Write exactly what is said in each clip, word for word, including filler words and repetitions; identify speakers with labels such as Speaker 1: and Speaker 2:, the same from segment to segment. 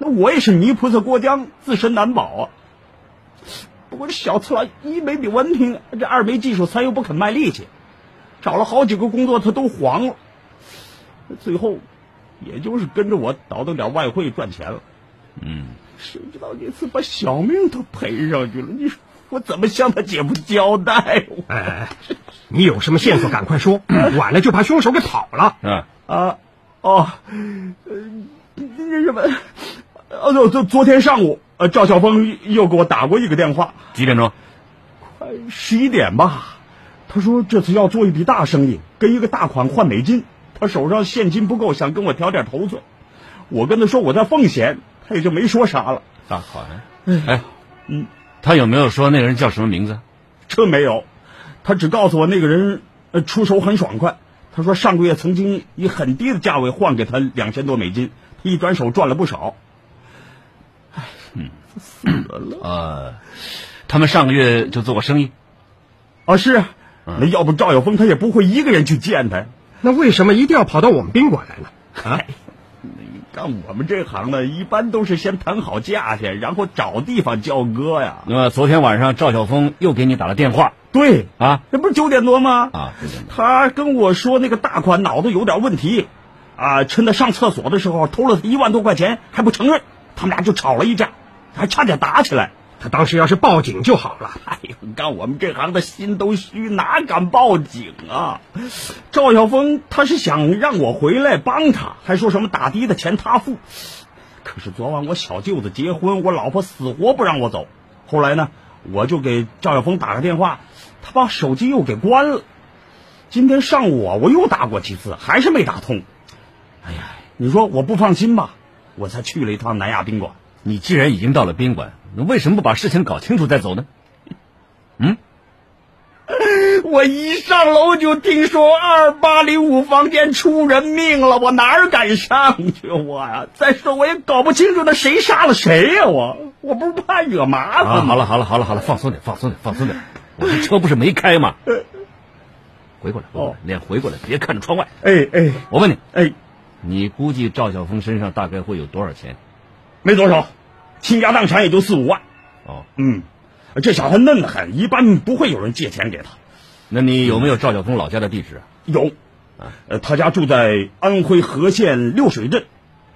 Speaker 1: 那我也是泥菩萨过江，自身难保啊。不过这小次郎一没你文凭，这二没技术，三又不肯卖力气，找了好几个工作他都黄了，最后也就是跟着我倒腾点外汇赚钱了。
Speaker 2: 嗯，
Speaker 1: 谁知道这次把小命都赔上去了，你说我怎么向他姐夫交代？
Speaker 3: 哎哎，你有什么线索赶快说，晚了就怕凶手给跑了。
Speaker 2: 嗯
Speaker 1: 啊，哦，呃，那什么，呃，昨昨天上午，呃，赵晓峰又给我打过一个电话。
Speaker 2: 几点钟？
Speaker 1: 快十一点吧。他说这次要做一笔大生意，跟一个大款换美金，他手上现金不够，想跟我调点头寸。我跟他说我在奉贤，他也就没说啥了。
Speaker 2: 大款？哎，嗯，他有没有说那个人叫什么名字？
Speaker 1: 这没有，他只告诉我那个人呃出手很爽快。他说上个月曾经以很低的价位换给他两千多美金，他一转手赚了不少。哎，
Speaker 2: 嗯，
Speaker 1: 死了。
Speaker 2: 呃，他们上个月就做过生意。
Speaker 1: 啊，是。
Speaker 2: 嗯、
Speaker 1: 那要不赵晓峰他也不会一个人去见他。
Speaker 3: 那为什么一定要跑到我们宾馆来呢？啊？
Speaker 1: 干我们这行的，一般都是先谈好价钱，然后找地方交割呀。
Speaker 2: 那么昨天晚上赵晓峰又给你打了电话。
Speaker 1: 对
Speaker 2: 啊，
Speaker 1: 这不是九点多吗？
Speaker 2: 啊，九点多。
Speaker 1: 他跟我说那个大款脑子有点问题，啊，趁他上厕所的时候偷了他一万多块钱，还不承认，他们俩就吵了一架，还差点打起来。
Speaker 3: 他当时要是报警就好了。
Speaker 1: 哎呦，干我们这行的心都虚，哪敢报警啊？赵晓峰他是想让我回来帮他，还说什么打的的钱他付。可是昨晚我小舅子结婚，我老婆死活不让我走。后来呢，我就给赵晓峰打个电话，他把手机又给关了。今天上午啊，我又打过几次，还是没打通。哎呀，你说我不放心吧，我才去了一趟南亚宾馆。
Speaker 2: 你既然已经到了宾馆，那为什么不把事情搞清楚再走呢？嗯，
Speaker 1: 我一上楼就听说二八零五房间出人命了，我哪儿敢上去我呀？再说我也搞不清楚那谁杀了谁呀、啊！我我不是怕惹麻烦吗？
Speaker 2: 啊，好了好了好了好了，放松点放松点放松点，我这车不是没开吗？回过来，回过来，脸回过来，别看着窗外。
Speaker 1: 哎哎，
Speaker 2: 我问你，
Speaker 1: 哎，
Speaker 2: 你估计赵晓峰身上大概会有多少钱？
Speaker 1: 没多少，倾家荡产也就四五万。
Speaker 2: 哦，
Speaker 1: 嗯，这小子嫩得很，一般不会有人借钱给他。
Speaker 2: 那你有没有赵晓峰老家的地址？
Speaker 1: 有，
Speaker 2: 啊，
Speaker 1: 呃，他家住在安徽和县六水镇。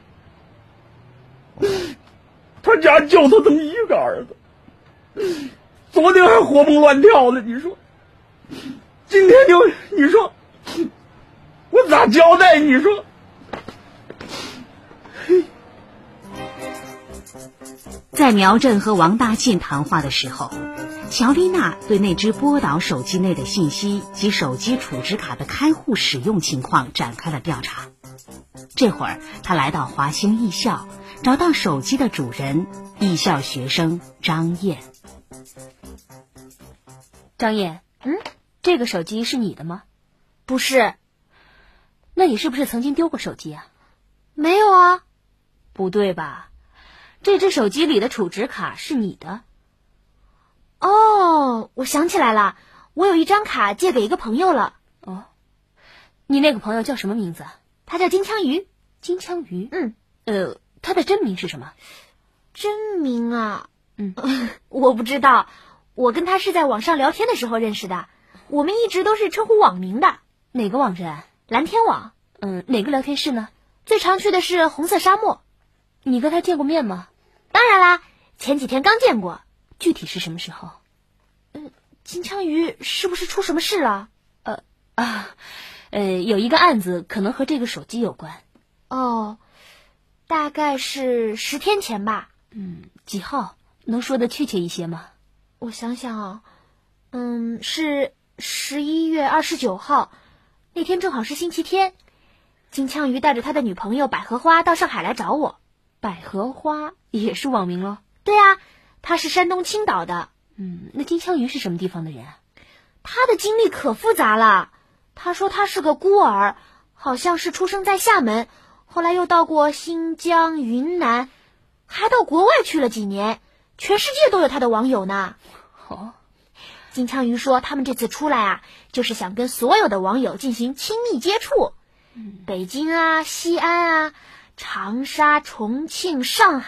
Speaker 1: 他家就他这么一个儿子，昨天还活蹦乱跳的，你说，今天就你说，我咋交代？你说。
Speaker 4: 在苗振和王大进谈话的时候，乔丽娜对那只波导手机内的信息及手机储值卡的开户使用情况展开了调查。这会儿，她来到华兴艺校，找到手机的主人，艺校学生张燕。
Speaker 5: 张燕，
Speaker 6: 嗯，
Speaker 5: 这个手机是你的吗？
Speaker 6: 不是。
Speaker 5: 那你是不是曾经丢过手机啊？
Speaker 6: 没有啊。
Speaker 5: 不对吧？这只手机里的储值卡是你的。
Speaker 6: 哦，我想起来了，我有一张卡借给一个朋友了。
Speaker 5: 哦，你那个朋友叫什么名字？
Speaker 6: 他叫金枪鱼。
Speaker 5: 金枪鱼？
Speaker 6: 嗯，
Speaker 5: 呃，他的真名是什么？
Speaker 6: 真名啊？
Speaker 5: 嗯，
Speaker 6: 我不知道，我跟他是在网上聊天的时候认识的，我们一直都是称呼网名的。
Speaker 5: 哪个网站？
Speaker 6: 蓝天网。
Speaker 5: 嗯，哪个聊天室呢？
Speaker 6: 最常去的是红色沙漠。
Speaker 5: 你跟他见过面吗？
Speaker 6: 当然啦，前几天刚见过。
Speaker 5: 具体是什么时候？
Speaker 6: 嗯，金枪鱼是不是出什么事了？
Speaker 5: 呃啊，呃，有一个案子可能和这个手机有关。
Speaker 6: 哦，大概是十天前吧。
Speaker 5: 嗯，几号？能说的确切一些吗？
Speaker 6: 我想想啊，嗯，是十一月二十九号，那天正好是星期天。金枪鱼带着他的女朋友百合花到上海来找我。
Speaker 5: 百合花也是网名了？
Speaker 6: 对啊，他是山东青岛的。
Speaker 5: 嗯，那金枪鱼是什么地方的人啊？
Speaker 6: 他的经历可复杂了。他说他是个孤儿，好像是出生在厦门，后来又到过新疆、云南，还到国外去了几年，全世界都有他的网友呢。
Speaker 5: 哦，
Speaker 6: 金枪鱼说他们这次出来啊，就是想跟所有的网友进行亲密接触。
Speaker 5: 嗯，
Speaker 6: 北京啊，西安啊，长沙、重庆、上海。